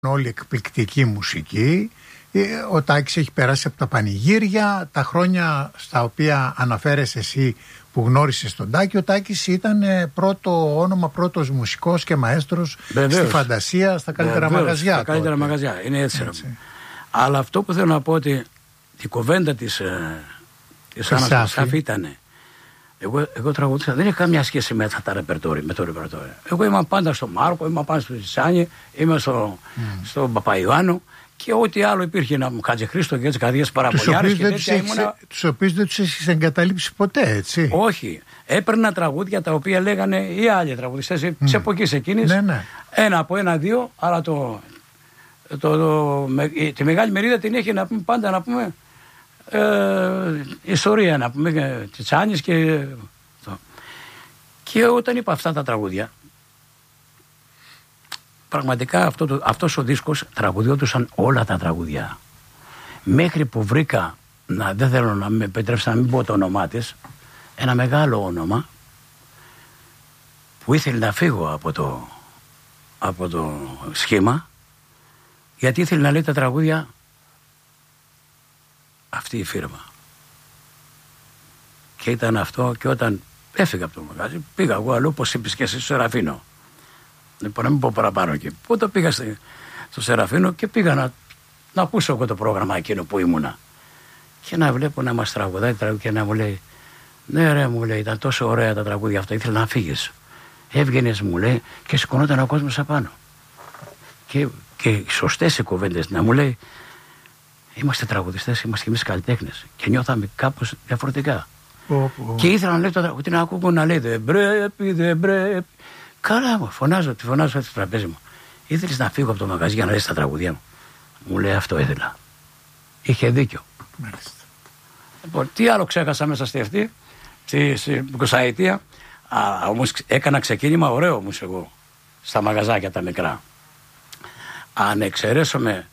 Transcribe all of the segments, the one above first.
όλη εκπληκτική μουσική. Ο Τάκης έχει περάσει από τα πανηγύρια, τα χρόνια στα οποία αναφέρεσαι εσύ που γνώρισες τον Τάκη. Ο Τάκης ήταν πρώτο όνομα, πρώτος μουσικός και μαέστρος στη φαντασία, στα καλύτερα μαγαζιά. Στα καλύτερα μαγαζιά, είναι έτσι. Αλλά αυτό που θέλω να πω ότι η κοβέντα της Άννας Σάφη ήταν. Εγώ τραγουδίσα, δεν είχα καμιά σχέση με το ρεπερτόριο. Εγώ ήμουν πάντα στο Μάρκο, ήμουν πάντα στο Ζησάνι, ήμουν στον Παπαϊωάννου και ό,τι άλλο υπήρχε, να μου Χατζηχρήστο και έτσι καρδιές παραπολιάρες και τέτοια ήμουνα. Τους οποίους δεν τους έχεις εγκαταλείψει ποτέ, έτσι. Όχι. Έπαιρνα τραγούδια τα οποία λέγανε οι άλλοι τραγουδιστές της εποχής εκείνης. Ναι. Ένα από ένα-δύο, αλλά τη μεγάλη μερίδα την έχει να πούμε πάντα να πούμε. Ιστορία να πούμε, Τσιτσάνης και όταν είπα αυτά τα τραγούδια, πραγματικά αυτός ο δίσκος τραγουδιόντουσαν όλα τα τραγούδια, μέχρι που βρήκα, δεν θέλω να με επιτρέψει να μην πω το όνομά της, ένα μεγάλο όνομα που ήθελε να φύγω από το σχήμα, γιατί ήθελε να λέει τα τραγούδια αυτή η φίρμα. Και ήταν αυτό, και όταν έφυγα από το μαγαζί, πήγα εγώ αλλού, όπως είπες και εσύ, στο Σεραφίνο. Λοιπόν, να μην πω παραπάνω εκεί. Οπότε πήγα στο Σεραφίνο και πήγα να ακούσω εγώ το πρόγραμμα εκείνο που ήμουνα. Και να βλέπω να μας τραγουδάει και να μου λέει, ναι ρε, μου λέει, ήταν τόσο ωραία τα τραγούδια αυτά, ήθελα να φύγεις. Έβγαινες, μου λέει, και σηκωνόταν ο κόσμος απάνω. Και σωστές οι κουβέντες, να μου λέει, είμαστε τραγουδιστές, είμαστε και εμείς καλλιτέχνες. Και νιώθαμε κάπως διαφορετικά. Και ήθελα να λέει ότι να ακούω να λέει δεν πρέπει. Καλά μου, τη φωνάζω έτσι στο τραπέζι μου. Ήθελες να φύγω από το μαγαζί για να λες τα τραγουδιά μου. Μου λέει αυτό ήθελα. Είχε δίκιο. Λοιπόν, τι άλλο ξέχασα μέσα στη αυτή, στη 20ετία. Όμως έκανα ξεκίνημα ωραίο όμως εγώ στα μαγαζάκια τα μικρά. Αν εξαιρέσουμε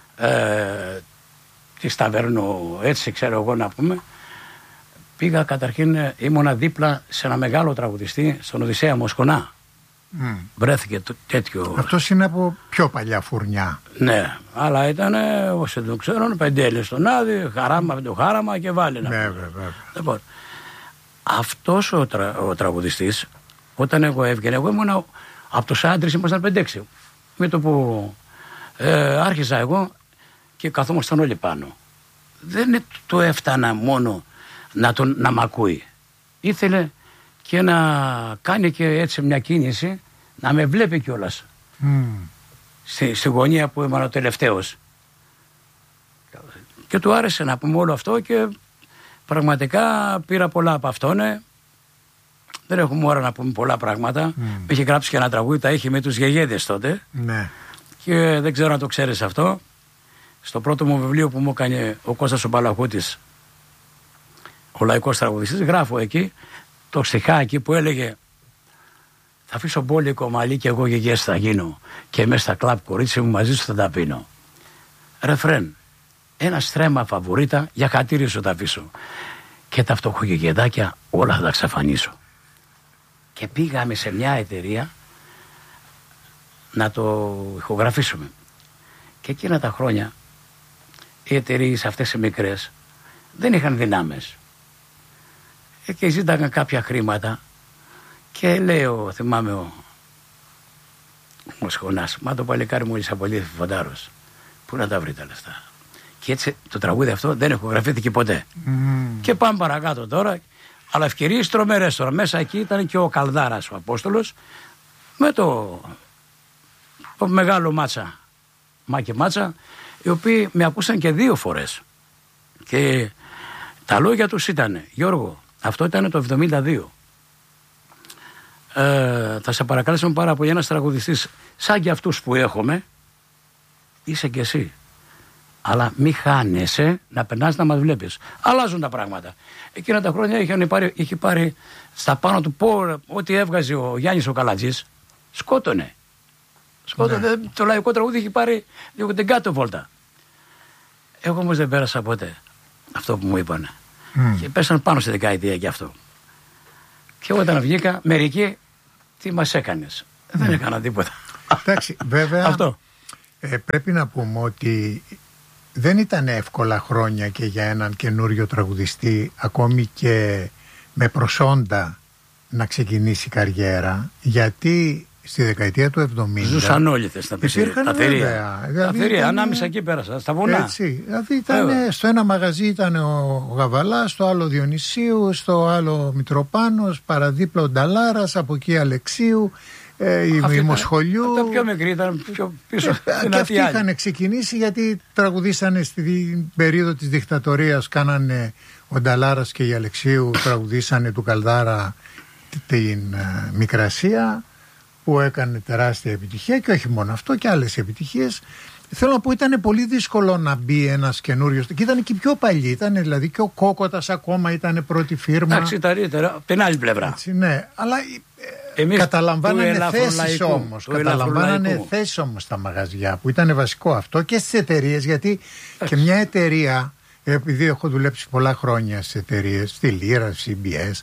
τη Ταβέρνου, έτσι ξέρω εγώ να πούμε, πήγα καταρχήν, ήμουνα δίπλα σε ένα μεγάλο τραγουδιστή, στον Οδυσσέα Μοσκονά. Βρέθηκε τέτοιο. Αυτός είναι από πιο παλιά φουρνιά. Ναι, αλλά ήταν, όσοι δεν το ξέρουν, Πεντέλης στον Άδη, Χάραμα και Βάλινα. Ναι, βέβαια. Λοιπόν, αυτός ο τραγουδιστής, όταν εγώ έβγαινα, εγώ ήμουνα από τους άντρες, ήμασταν 5-6. Με το που άρχισα εγώ και καθόμασταν όλοι πάνω. Δεν το έφτανα μόνο να μ' ακούει. Ήθελε και να κάνει και έτσι μια κίνηση, να με βλέπει κιόλας. Στη γωνία που ήμουν ο τελευταίος. Και του άρεσε να πούμε όλο αυτό και πραγματικά πήρα πολλά από αυτόν. Δεν έχουμε ώρα να πούμε πολλά πράγματα. Με είχε γράψει και ένα τραγούδι, τα είχε με τους Γεγέδες τότε. Ναι. Και δεν ξέρω αν το ξέρεις αυτό. Στο πρώτο μου βιβλίο που μου έκανε ο Κώστας ο Παλαχούτης, ο λαϊκός τραγουδιστής, γράφω εκεί το στιχάκι που έλεγε «Θα αφήσω μπόλικο μαλλί και εγώ γεγές θα γίνω και μέσα στα κλαμπ κορίτσι μου μαζί σου θα τα πίνω». Ρεφρέν, ένα στρέμμα φαβορίτα για χατήρι σου θα αφήσω και τα φτωχογεγεδάκια όλα θα τα εξαφανίσω. Και πήγαμε σε μια εταιρεία να το ηχογραφήσουμε. Και εκείνα τα χρόνια οι εταιρείες αυτές οι μικρές δεν είχαν δυνάμεις. Και ζήταγαν κάποια χρήματα και λέω, θυμάμαι ο Σχονάς, μα το παλικάρι μου Λισαπολίδη Φοντάρος, πού να τα βρει τα λεφτά. Και έτσι το τραγούδι αυτό δεν ηχογραφήθηκε ποτέ. Και πάμε παρακάτω τώρα, αλλά ευκαιρίες τρομερές τώρα. Μέσα εκεί ήταν και ο Καλδάρας ο Απόστολος με το μεγάλο Μάκη Μάτσα, οι οποίοι με ακούσαν και 2 φορές. Και τα λόγια τους ήταν, Γιώργο, αυτό ήταν το 72. Θα σε παρακαλέσουμε πάρα πολύ, ένας τραγουδιστής σαν και αυτούς που έχουμε, είσαι και εσύ. Αλλά μη χάνεσαι να περνάς να μας βλέπεις. Αλλάζουν τα πράγματα. Εκείνα τα χρόνια είχε πάρει στα πάνω του ό,τι έβγαζε ο Γιάννης ο Καλατζής, σκότωνε. Ναι. Το λαϊκό τραγούδι είχε πάρει λίγο την κάτω βόλτα. Εγώ όμως δεν πέρασα ποτέ αυτό που μου είπανε. Και πέσαν πάνω στη δεκαετία και αυτό. Και όταν βγήκα, μερικοί, τι μας έκανες. Δεν έκανα τίποτα. Εντάξει, βέβαια. Αυτό. πρέπει να πούμε ότι δεν ήταν εύκολα χρόνια και για έναν καινούριο τραγουδιστή, ακόμη και με προσόντα, να ξεκινήσει καριέρα, γιατί στη δεκαετία του 70 ζούσαν όλοι, θες να πεις, τα θηρία. Δηλαδή τα θηρία, ανάμεσα εκεί πέρασα, στα βουνά. Έτσι, δηλαδή ήταν, στο ένα μαγαζί ήταν ο Γαβαλάς, στο άλλο Διονυσίου, στο άλλο Μητροπάνος, παραδίπλα ο Νταλάρας, από εκεί Αλεξίου, η Μοσχολιού. Τα πιο μικρή ήταν πιο πίσω. Και αυτοί είχαν ξεκινήσει γιατί τραγουδήσανε στην περίοδο της δικτατορίας. Κάνανε ο Νταλάρας και η Αλεξίου, τραγουδήσανε του Καλδάρα την Μικρασία, που έκανε τεράστια επιτυχία, και όχι μόνο αυτό, και άλλες επιτυχίες. Θέλω να πω, ήταν πολύ δύσκολο να μπει ένας καινούριος. Και ήταν και πιο παλιοί, ήταν δηλαδή και ο Κόκοτας ακόμα ήταν πρώτη φίρμα. Εντάξει, από την άλλη πλευρά. Έτσι, ναι, αλλά καταλαμβάνανε θέσεις όμως. Καταλαμβάνανε θέσεις όμως στα μαγαζιά, που ήταν βασικό αυτό, και στις εταιρείες, γιατί και μια εταιρεία, επειδή έχω δουλέψει πολλά χρόνια στις εταιρείες, στη Λύρα, CBS,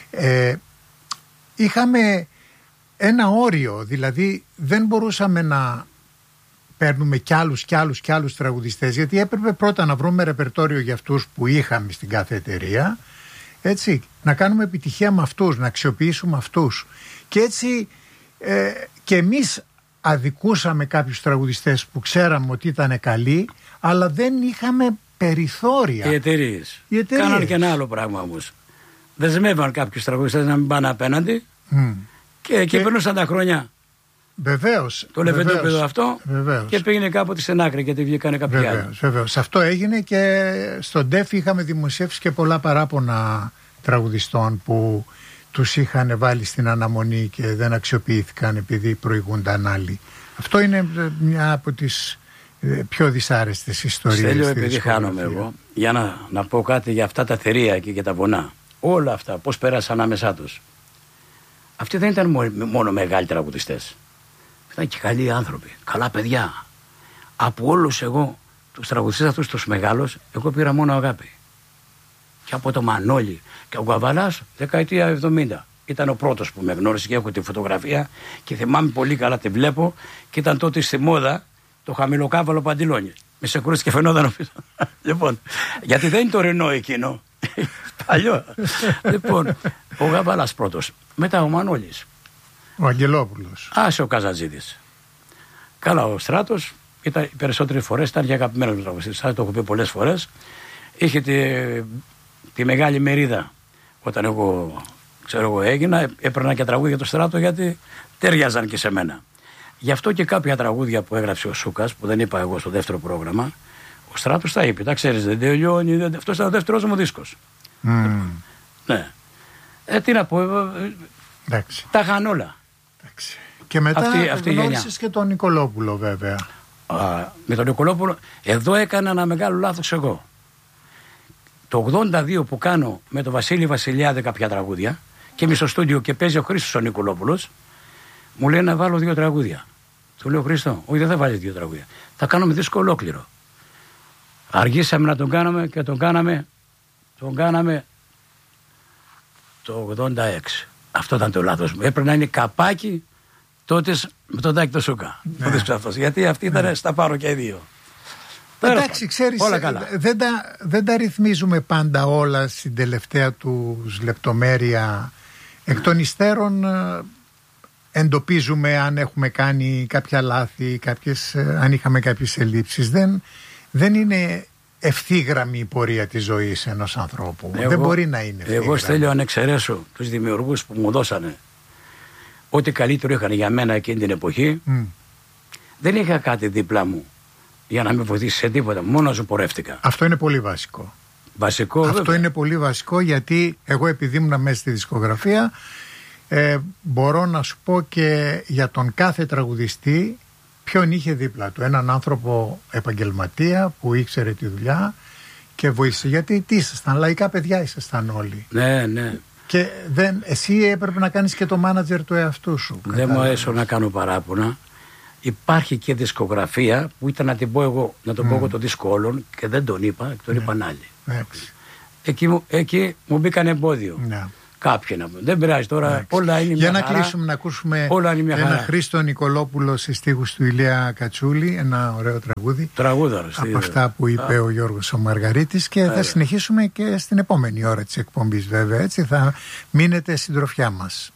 είχαμε ένα όριο, δηλαδή δεν μπορούσαμε να παίρνουμε κι άλλους τραγουδιστές, γιατί έπρεπε πρώτα να βρούμε ρεπερτόριο για αυτούς που είχαμε στην κάθε εταιρεία, έτσι, να κάνουμε επιτυχία με αυτούς, να αξιοποιήσουμε αυτούς, και έτσι και εμείς αδικούσαμε κάποιους τραγουδιστές που ξέραμε ότι ήταν καλοί, αλλά δεν είχαμε περιθώρια. Οι εταιρείες κάνανε και ένα άλλο πράγμα όμως. Δεσμεύαν κάποιους τραγουδιστές να μην πάνε απέναντι. Και περνούσαν τα χρόνια. Βεβαίως. Το λεβεντόπεδο αυτό. Βεβαίως. Και πήγαινε κάποτε στην άκρη, γιατί βγήκανε κάποιοι άλλοι. Βεβαίως. Αυτό έγινε, και στον ΤΕΦ είχαμε δημοσιεύσει και πολλά παράπονα τραγουδιστών που τους είχαν βάλει στην αναμονή και δεν αξιοποιήθηκαν επειδή προηγούνταν άλλοι. Αυτό είναι μια από τις πιο δυσάρεστες ιστορίες. Θέλω, επειδή χάνομαι εγώ, για να πω κάτι για αυτά τα θηρία και για τα βουνά. Όλα αυτά, πώς πέρασαν ανάμεσά τους. Αυτοί δεν ήταν μόνο μεγάλοι τραγουδιστές. Ήταν και καλοί άνθρωποι, καλά παιδιά. Από όλους εγώ, τους τραγουδιστές αυτούς τους μεγάλους, εγώ πήρα μόνο αγάπη. Και από το Μανώλη και ο Γαβαλάς, δεκαετία 70. Ήταν ο πρώτος που με γνώρισε, και έχω τη φωτογραφία και θυμάμαι πολύ καλά, τη βλέπω, και ήταν τότε στη μόδα το χαμηλοκάβαλο παντιλόνι. Με σε κουρίσει και φαινόταν πίσω. Λοιπόν, γιατί δεν είναι το Ρενό εκείνο. Παλιό. Λοιπόν, ο Γαβαλάς πρώτος. Μετά ο Μανώλης. Ο Αγγελόπουλος. Άσε ο Καζατζίδης. Καλά, ο Στράτος ήταν οι περισσότερες φορές, ήταν και αγαπημένος τραγουδιστής. Το έχω πει πολλές φορές. Είχε τη μεγάλη μερίδα όταν εγώ έγινα. Έπαιρνα και τραγούδια του Στράτο, γιατί ταιριάζαν και σε μένα. Γι' αυτό και κάποια τραγούδια που έγραψε ο Σούκας, που δεν είπα εγώ στο δεύτερο πρόγραμμα, ο Στράτος τα είπε. Τα ξέρεις, δεν τελειώνει. Αυτό ήταν ο δεύτερος μου δίσκος. Ναι. Τι να πω. Τα είχαν όλα. Και μετά γνώρισες και τον Νικολόπουλο, βέβαια. Με τον Νικολόπουλο, εδώ έκανα ένα μεγάλο λάθος εγώ. Το 82 που κάνω με τον Βασίλη Βασιλιάδη κάποια τραγούδια, και είμαι στο στούντιο και παίζει ο Χρήστος ο Νικολόπουλος, μου λέει να βάλω 2 τραγούδια. Του λέω, Χρήστο, όχι, δεν θα βάλεις 2 τραγούδια. Θα κάνουμε δίσκο ολόκληρο. Αργήσαμε να τον κάνουμε και τον κάναμε το 86. Αυτό ήταν το λάθος μου. Έπρεπε να είναι καπάκι τότε με τον Τάκη το Σούκα. Γιατί αυτοί ήταν στα πάρω και οι δύο. Εντάξει, ξέρεις, δεν τα ρυθμίζουμε πάντα όλα στην τελευταία τους λεπτομέρεια. Εκ των υστέρων εντοπίζουμε αν έχουμε κάνει κάποια λάθη, αν είχαμε κάποιες ελλείψεις. Δεν είναι ευθύγραμμη η πορεία της ζωής ενός ανθρώπου. Δεν μπορεί να είναι ευθύγραμμη. Εγώ θέλω να εξαιρέσω τους δημιουργούς που μου δώσανε ό,τι καλύτερο είχαν για μένα εκείνη την εποχή. Δεν είχα κάτι δίπλα μου για να με βοηθήσει σε τίποτα. Μόνο σου πορεύτηκα. Αυτό είναι πολύ βασικό. Αυτό είναι πολύ βασικό, γιατί εγώ, επειδή ήμουν μέσα στη δισκογραφία, μπορώ να σου πω και για τον κάθε τραγουδιστή ποιον είχε δίπλα του. Έναν άνθρωπο επαγγελματία που ήξερε τη δουλειά και βοήθησε. Γιατί τι ήσασταν, λαϊκά παιδιά ήσασταν όλοι. Ναι, ναι. Και εσύ έπρεπε να κάνεις και το μάνατζερ του εαυτού σου. Δεν μου αρέσει να κάνω παράπονα. Υπάρχει και δισκογραφία που ήταν να την πω εγώ, να τον πω εγώ το δίσκο όλων, και δεν τον είπα, τον είπαν άλλοι. Εκεί μου μπήκαν εμπόδιο. Κάποιοι να πούν. Δεν πειράζει τώρα. Όλα είναι για μια να χαρά. κλείσουμε, να ακούσουμε Ένα χαρά. Χρήστο Νικολόπουλο σε στίχους του Ηλία Κατσούλη. Ένα ωραίο τραγούδι. Τραγούδαρο. Από αυτά που είπε ο Γιώργος ο Μαργαρίτης. Και θα συνεχίσουμε και στην επόμενη ώρα της εκπομπής, βέβαια. Έτσι θα μείνετε συντροφιά μας.